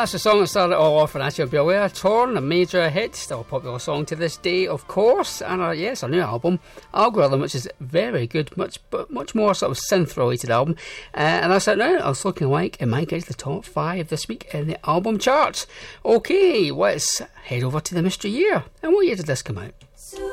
that's the song that started it all off, and as you'll be aware, Torn, a major hit, still a popular song to this day, of course. And yes, our new album, Algorithm, which is very good, much more sort of synth-related album. And that's out now. It's looking like it might get to the top 5 this week in the album charts. Okay, let's head over to the mystery year. And what year did this come out?